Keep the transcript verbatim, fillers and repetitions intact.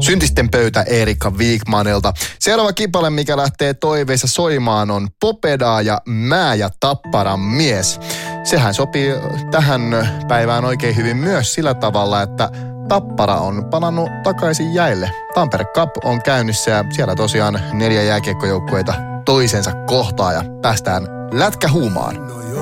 Syntisten pöytä Erika Wigmanilta. Seuraava kipale, mikä lähtee toiveissa soimaan, on Popeda ja Mä ja Tapparan mies. Sehän sopii tähän päivään oikein hyvin myös sillä tavalla, että Tappara on palannut takaisin jäille. Tampere Cup on käynnissä ja siellä tosiaan neljä jääkiekkojoukkueita toisensa kohtaa ja päästään lätkähuumaan.